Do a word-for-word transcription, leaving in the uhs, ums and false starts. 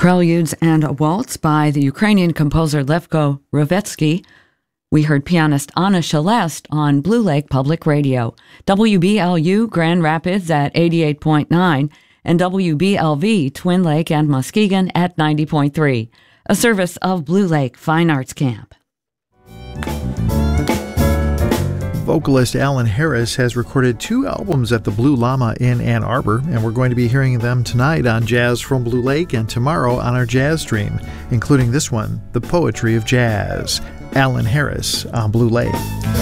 Preludes and a Waltz by the Ukrainian composer Levko Rovetsky. We heard pianist Anna Shelest on Blue Lake Public Radio, W B L U Grand Rapids at eighty-eight point nine, and W B L V Twin Lake and Muskegon at ninety point three, a service of Blue Lake Fine Arts Camp. Vocalist Alan Harris has recorded two albums at the Blue Llama in Ann Arbor, and we're going to be hearing them tonight on Jazz from Blue Lake and tomorrow on our Jazz Stream, including this one, The Poetry of Jazz. Alan Harris on Blue Lake.